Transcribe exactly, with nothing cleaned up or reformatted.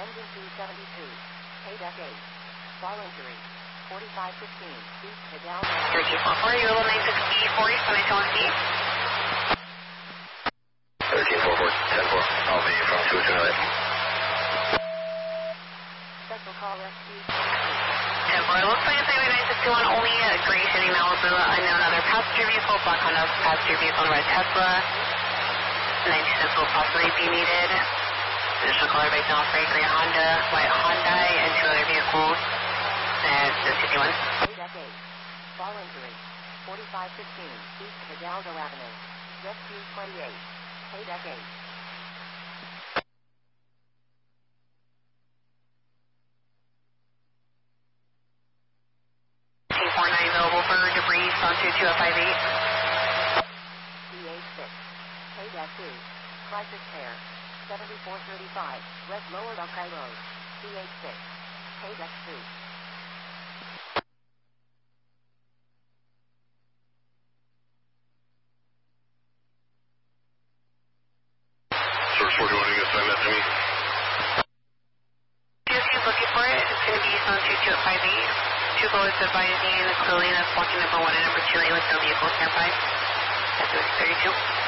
Engine two seventy-two. K deck eight. Fall injury. forty-five fifteen. East to down. thirteen four four, you're level nine sixty, forty, seven two one feet. thirteen four four, ten four. I'll be from two two nine. Special call rescue. ten four, looks like it's highway nine six two one, only a gray Chevy Malibu, unknown other passenger vehicle, black Honda passenger vehicle, and red Tesla. ninety cents will possibly be needed. Additional color by Delphi, gray Honda, white Hyundai, and two other vehicles. And this fifty-one. K deck eight. Fall injury. forty-five fifteen. East Hidalgo Avenue. Rescue twenty-eight. K deck eight. T four nine available for debris on two two oh five eight. D H six. K deck two. Crisis pair. seventy-four thirty-five. West Lower Buckeye Road. D H six. K deck two. Source four, do you want to assign that to me? If you're looking for it, it's going to be east on two two oh five eight. Two bullets advising clearly that's walking number one and number two, with no vehicles nearby. That's thirty-two.